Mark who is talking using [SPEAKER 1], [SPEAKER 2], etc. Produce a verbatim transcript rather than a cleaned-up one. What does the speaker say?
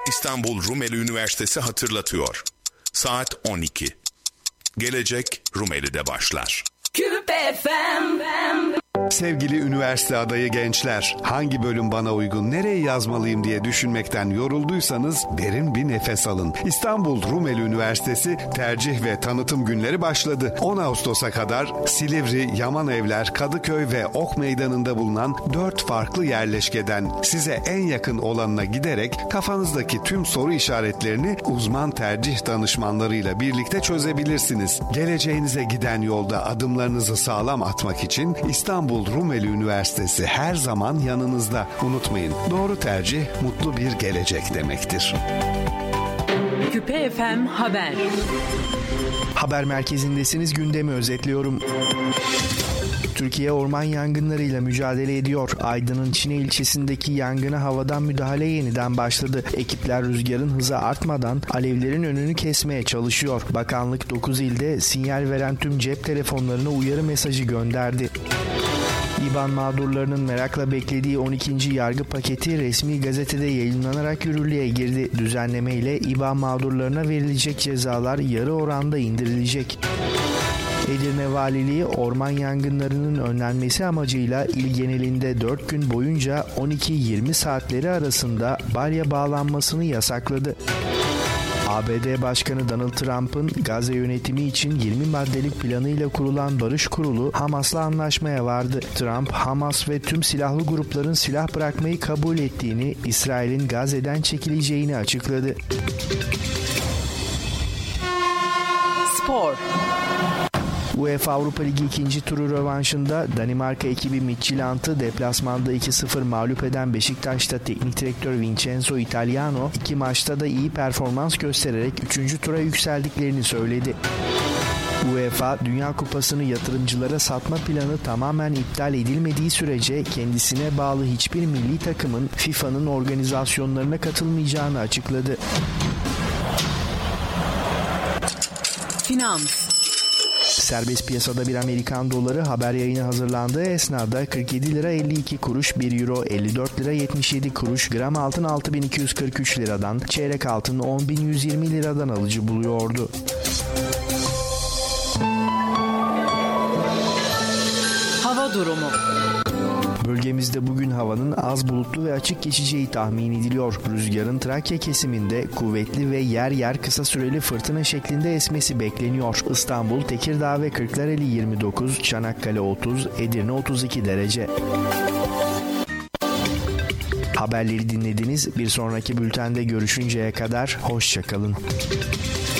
[SPEAKER 1] İstanbul Rumeli Üniversitesi hatırlatıyor. Saat on iki. Gelecek Rumeli'de başlar.
[SPEAKER 2] Küpe F M.
[SPEAKER 3] Sevgili üniversite adayı gençler, hangi bölüm bana uygun, nereye yazmalıyım diye düşünmekten yorulduysanız derin bir nefes alın. İstanbul Rumeli Üniversitesi tercih ve tanıtım günleri başladı. on Ağustos'a kadar Silivri, Yamanevler, Kadıköy ve Ok Meydanı'nda bulunan dört farklı yerleşkeden size en yakın olanına giderek kafanızdaki tüm soru işaretlerini uzman tercih danışmanlarıyla birlikte çözebilirsiniz. Geleceğinize giden yolda adımlarınızı sağlam atmak için İstanbul Rumeli Üniversitesi her zaman yanınızda. Unutmayın, doğru tercih mutlu bir gelecek demektir.
[SPEAKER 2] Küpe F M Haber.
[SPEAKER 4] Haber merkezindesiniz, gündemi özetliyorum. Türkiye orman yangınlarıyla mücadele ediyor. Aydın'ın Çine ilçesindeki yangına havadan müdahale yeniden başladı. Ekipler rüzgarın hızı artmadan alevlerin önünü kesmeye çalışıyor. Bakanlık dokuz ilde sinyal veren tüm cep telefonlarına uyarı mesajı gönderdi. İBAN mağdurlarının merakla beklediği on ikinci yargı paketi resmi gazetede yayınlanarak yürürlüğe girdi. Düzenleme ile İBAN mağdurlarına verilecek cezalar yarı oranda indirilecek. Edirne Valiliği orman yangınlarının önlenmesi amacıyla il genelinde dört gün boyunca on iki yirmi saatleri arasında balya bağlanmasını yasakladı. A B D Başkanı Donald Trump'ın Gazze yönetimi için yirmi maddelik planıyla kurulan Barış Kurulu Hamas'la anlaşmaya vardı. Trump, Hamas ve tüm silahlı grupların silah bırakmayı kabul ettiğini, İsrail'in Gazze'den çekileceğini açıkladı.
[SPEAKER 2] Spor.
[SPEAKER 4] UEFA Avrupa Ligi ikinci turu rövanşında Danimarka ekibi Midtjylland'ı deplasmanda iki sıfır mağlup eden Beşiktaş'ta teknik direktör Vincenzo Italiano iki maçta da iyi performans göstererek üçüncü tura yükseldiklerini söyledi. UEFA Dünya Kupası'nı yatırımcılara satma planı tamamen iptal edilmediği sürece kendisine bağlı hiçbir milli takımın FIFA'nın organizasyonlarına katılmayacağını açıkladı.
[SPEAKER 2] Finans.
[SPEAKER 4] Serbest piyasada bir Amerikan doları haber yayını hazırlandığı esnada kırk yedi lira elli iki kuruş, bir euro elli dört lira yetmiş yedi kuruş, gram altın altı bin iki yüz kırk üç liradan, çeyrek altın on bin yüz yirmi liradan alıcı buluyordu.
[SPEAKER 2] Hava durumu.
[SPEAKER 4] Bölgemizde bugün havanın az bulutlu ve açık geçeceği tahmin ediliyor. Rüzgarın Trakya kesiminde kuvvetli ve yer yer kısa süreli fırtına şeklinde esmesi bekleniyor. İstanbul, Tekirdağ ve Kırklareli yirmi dokuz, Çanakkale otuz, Edirne otuz iki derece. Haberleri dinlediniz. Bir sonraki bültende görüşünceye kadar hoşça kalın.